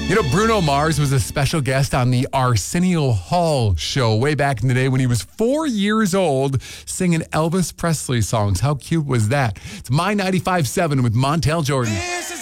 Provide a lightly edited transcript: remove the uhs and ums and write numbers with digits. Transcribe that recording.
You know, Bruno Mars was a special guest on the Arsenio Hall show way back in the day when he was 4 years old singing Elvis Presley songs. How cute was that? It's My 95.7 with Montel Jordan.